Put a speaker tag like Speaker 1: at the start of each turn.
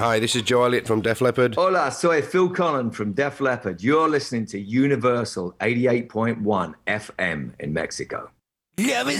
Speaker 1: Hi, this is Joe Elliott from Def Leppard.
Speaker 2: Hola, soy Phil Collin from Def Leppard. You're listening to Universal 88.1 FM in Mexico.
Speaker 3: Yeah,